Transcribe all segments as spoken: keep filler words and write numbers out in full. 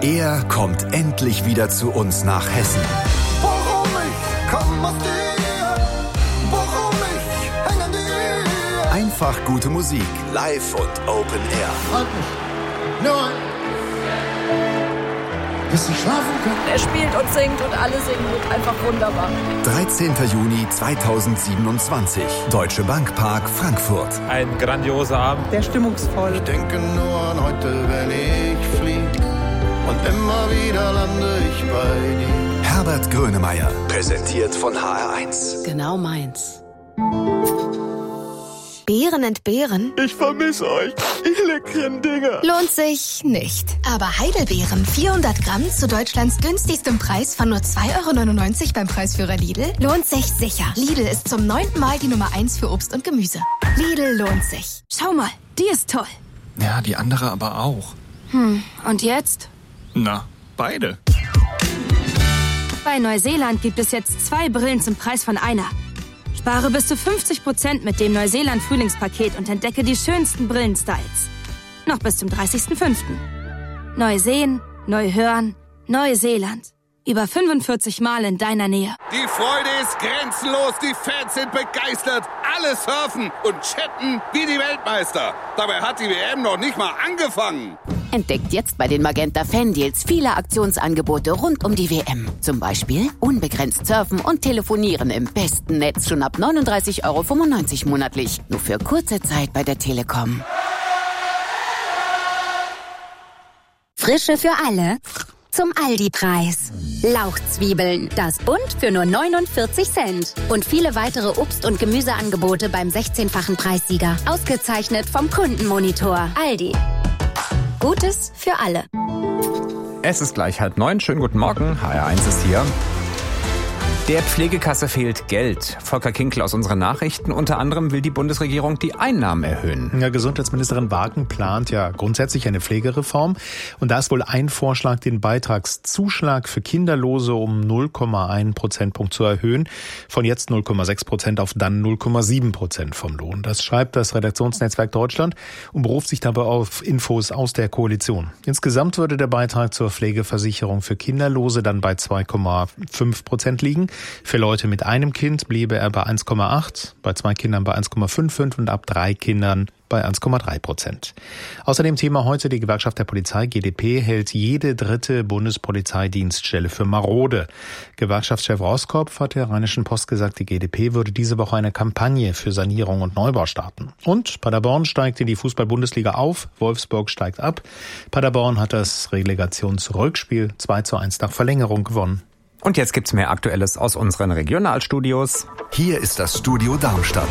Er kommt endlich wieder zu uns nach Hessen. Warum ich komm aus dir, warum ich häng an dir. Einfach gute Musik, live und Open Air. Halt mich, nur bis ich schlafen kann. Er spielt und singt und alle singen mit. Einfach wunderbar. dreizehnter Juni zweitausendsiebenundzwanzig. Deutsche Bank Park, Frankfurt. Ein grandioser Abend. Der stimmungsvoll. Ich denke nur an heute, wenn ich flieg. Und immer wieder lande ich bei dir. Herbert Grönemeyer. Präsentiert von H R eins. Genau meins. Beeren entbehren? Ich vermisse euch. Ich leckeren Dinger. Lohnt sich nicht. Aber Heidelbeeren vierhundert Gramm zu Deutschlands günstigstem Preis von nur zwei Euro neunundneunzig beim Preisführer Lidl lohnt sich sicher. Lidl ist zum neunten Mal die Nummer eins für Obst und Gemüse. Lidl lohnt sich. Schau mal, die ist toll. Ja, die andere aber auch. Hm, und jetzt? Na, beide. Bei Neuseeland gibt es jetzt zwei Brillen zum Preis von einer. Spare bis zu fünfzig Prozent mit dem Neuseeland-Frühlingspaket und entdecke die schönsten Brillenstyles. Noch bis zum dreißigsten fünften Neu sehen, neu hören, Neuseeland. Über fünfundvierzig Mal in deiner Nähe. Die Freude ist grenzenlos, die Fans sind begeistert. Alle surfen und chatten wie die Weltmeister. Dabei hat die W M noch nicht mal angefangen. Entdeckt jetzt bei den Magenta Fan-Deals viele Aktionsangebote rund um die W M. Zum Beispiel unbegrenzt surfen und telefonieren im besten Netz schon ab neununddreißig Euro fünfundneunzig monatlich. Nur für kurze Zeit bei der Telekom. Frische für alle. Zum Aldi-Preis. Lauchzwiebeln, das Bund für nur neunundvierzig Cent. Und viele weitere Obst- und Gemüseangebote beim sechzehnfachen Preissieger. Ausgezeichnet vom Kundenmonitor. Aldi. Gutes für alle. Es ist gleich halb neun. Schönen guten Morgen. H R eins ist hier. Der Pflegekasse fehlt Geld. Volker Kinkel aus unseren Nachrichten. Unter anderem will die Bundesregierung die Einnahmen erhöhen. Ja, Gesundheitsministerin Wagen plant ja grundsätzlich eine Pflegereform. Und da ist wohl ein Vorschlag, den Beitragszuschlag für Kinderlose um null Komma eins Prozentpunkt zu erhöhen. Von jetzt null Komma sechs Prozent auf dann null Komma sieben Prozent vom Lohn. Das schreibt das Redaktionsnetzwerk Deutschland und beruft sich dabei auf Infos aus der Koalition. Insgesamt würde der Beitrag zur Pflegeversicherung für Kinderlose dann bei zwei Komma fünf Prozent liegen. Für Leute mit einem Kind bliebe er bei eins Komma acht, bei zwei Kindern bei eins Komma fünfundfünfzig und ab drei Kindern bei eins Komma drei Prozent. Außerdem Thema heute, die Gewerkschaft der Polizei, G D P, hält jede dritte Bundespolizeidienststelle für marode. Gewerkschaftschef Roskopf hat der Rheinischen Post gesagt, die G D P würde diese Woche eine Kampagne für Sanierung und Neubau starten. Und Paderborn steigt in die Fußball-Bundesliga auf, Wolfsburg steigt ab. Paderborn hat das Relegationsrückspiel zwei zu eins nach Verlängerung gewonnen. Und jetzt gibt's mehr Aktuelles aus unseren Regionalstudios. Hier ist das Studio Darmstadt.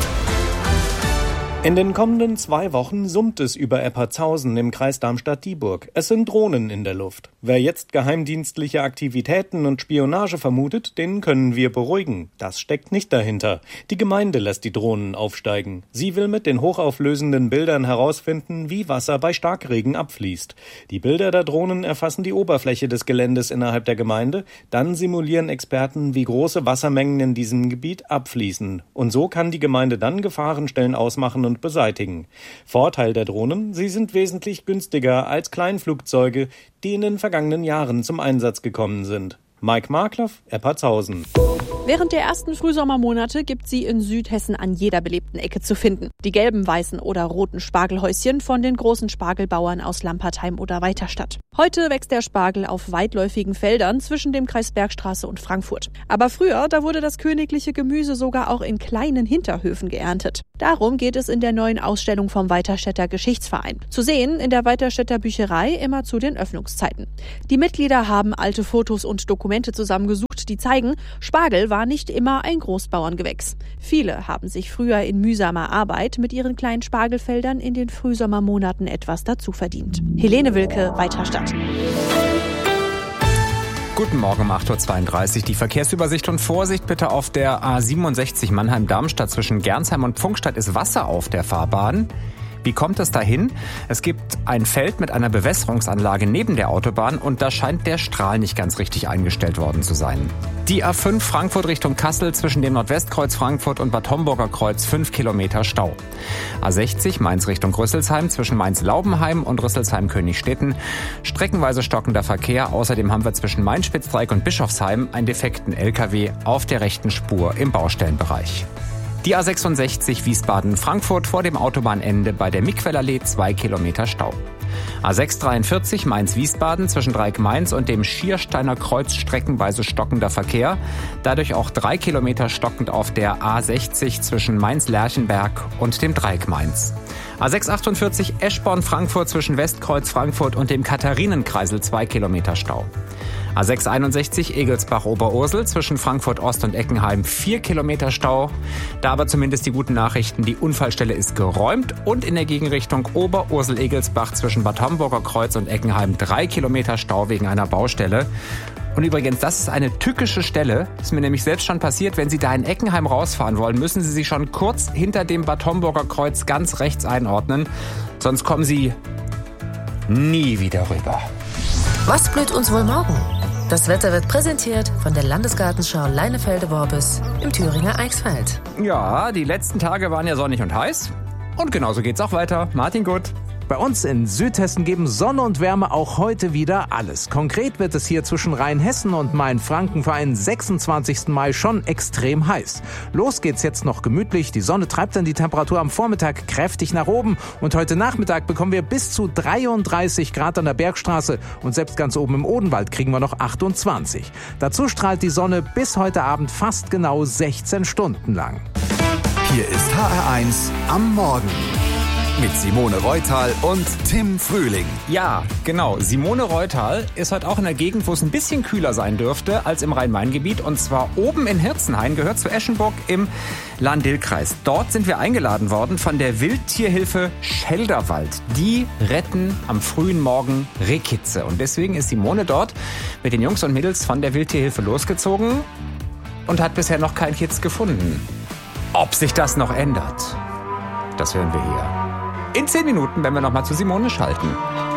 In den kommenden zwei Wochen summt es über Eppertshausen im Kreis Darmstadt-Dieburg. Es sind Drohnen in der Luft. Wer jetzt geheimdienstliche Aktivitäten und Spionage vermutet, den können wir beruhigen. Das steckt nicht dahinter. Die Gemeinde lässt die Drohnen aufsteigen. Sie will mit den hochauflösenden Bildern herausfinden, wie Wasser bei Starkregen abfließt. Die Bilder der Drohnen erfassen die Oberfläche des Geländes innerhalb der Gemeinde. Dann simulieren Experten, wie große Wassermengen in diesem Gebiet abfließen. Und so kann die Gemeinde dann Gefahrenstellen ausmachen und beseitigen. Vorteil der Drohnen: Sie sind wesentlich günstiger als Kleinflugzeuge, die in den vergangenen Jahren zum Einsatz gekommen sind. Mike Markloff, Eppertshausen. Während der ersten Frühsommermonate gibt sie in Südhessen an jeder belebten Ecke zu finden. Die gelben, weißen oder roten Spargelhäuschen von den großen Spargelbauern aus Lampertheim oder Weiterstadt. Heute wächst der Spargel auf weitläufigen Feldern zwischen dem Kreis Bergstraße und Frankfurt. Aber früher, da wurde das königliche Gemüse sogar auch in kleinen Hinterhöfen geerntet. Darum geht es in der neuen Ausstellung vom Weiterstädter Geschichtsverein. Zu sehen in der Weiterstädter Bücherei immer zu den Öffnungszeiten. Die Mitglieder haben alte Fotos und Dokumente zusammengesucht, die zeigen, Spargel war nicht immer ein Großbauerngewächs. Viele haben sich früher in mühsamer Arbeit mit ihren kleinen Spargelfeldern in den Frühsommermonaten etwas dazu verdient. Helene Wilke, Weiterstadt. Guten Morgen um acht Uhr zweiunddreißig. Die Verkehrsübersicht und Vorsicht bitte auf der A siebenundsechzig Mannheim-Darmstadt zwischen Gernsheim und Pfungstadt ist Wasser auf der Fahrbahn. Wie kommt es dahin? Es gibt ein Feld mit einer Bewässerungsanlage neben der Autobahn und da scheint der Strahl nicht ganz richtig eingestellt worden zu sein. Die A fünf Frankfurt Richtung Kassel zwischen dem Nordwestkreuz Frankfurt und Bad Homburger Kreuz fünf Kilometer Stau. A sechzig Mainz Richtung Rüsselsheim zwischen Mainz-Laubenheim und Rüsselsheim-Königstetten. Streckenweise stockender Verkehr. Außerdem haben wir zwischen Main-Spitzdreieck und Bischofsheim einen defekten L K W auf der rechten Spur im Baustellenbereich. Die A sechsundsechzig Wiesbaden-Frankfurt vor dem Autobahnende bei der Miquellallee zwei Kilometer Stau. A sechs dreiundvierzig Mainz-Wiesbaden zwischen Dreieck-Mainz und dem Schiersteiner Kreuz streckenweise stockender Verkehr. Dadurch auch drei Kilometer stockend auf der A sechzig zwischen Mainz-Lerchenberg und dem Dreieck-Mainz. A sechs achtundvierzig Eschborn-Frankfurt zwischen Westkreuz Frankfurt und dem Katharinenkreisel zwei Kilometer Stau. A sechs einundsechzig Egelsbach-Oberursel zwischen Frankfurt Ost und Eckenheim vier Kilometer Stau. Da aber zumindest die guten Nachrichten, die Unfallstelle ist geräumt und in der Gegenrichtung Oberursel-Egelsbach zwischen Bad Homburger Kreuz und Eckenheim drei Kilometer Stau wegen einer Baustelle. Und übrigens, das ist eine tückische Stelle. Das ist mir nämlich selbst schon passiert. Wenn Sie da in Eckenheim rausfahren wollen, müssen Sie sich schon kurz hinter dem Bad Homburger Kreuz ganz rechts einordnen. Sonst kommen Sie nie wieder rüber. Was blüht uns wohl morgen? Das Wetter wird präsentiert von der Landesgartenschau Leinefelde-Worbis im Thüringer Eichsfeld. Ja, die letzten Tage waren ja sonnig und heiß. Und genauso geht's auch weiter. Martin Gutt. Bei uns in Südhessen geben Sonne und Wärme auch heute wieder alles. Konkret wird es hier zwischen Rheinhessen und Main-Franken für einen sechsundzwanzigsten Mai schon extrem heiß. Los geht's jetzt noch gemütlich. Die Sonne treibt dann die Temperatur am Vormittag kräftig nach oben. Und heute Nachmittag bekommen wir bis zu dreiunddreißig Grad an der Bergstraße. Und selbst ganz oben im Odenwald kriegen wir noch achtundzwanzig. Dazu strahlt die Sonne bis heute Abend fast genau sechzehn Stunden lang. Hier ist H R eins am Morgen. Mit Simone Reutal und Tim Frühling. Ja, genau. Simone Reutal ist heute auch in der Gegend, wo es ein bisschen kühler sein dürfte als im Rhein-Main-Gebiet. Und zwar oben in Hirzenhain, gehört zu Eschenburg im Lahn-Dill-Kreis. Dort sind wir eingeladen worden von der Wildtierhilfe Schelderwald. Die retten am frühen Morgen Rehkitze. Und deswegen ist Simone dort mit den Jungs und Mädels von der Wildtierhilfe losgezogen und hat bisher noch kein Kitz gefunden. Ob sich das noch ändert, das hören wir hier. In zehn Minuten, wenn wir nochmal zu Simone schalten.